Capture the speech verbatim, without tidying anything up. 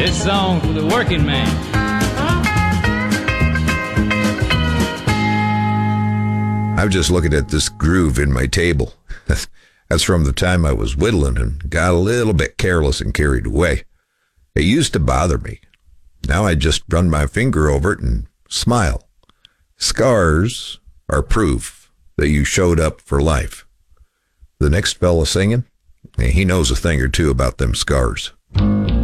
This song for the working man. I'm just looking at this groove in my table. That's from the time I was whittling and got a little bit careless and carried away. It used to bother me. Now I just run my finger over it and smile. Scars are proof that you showed up for life. The next fella singing, he knows a thing or two about them scars.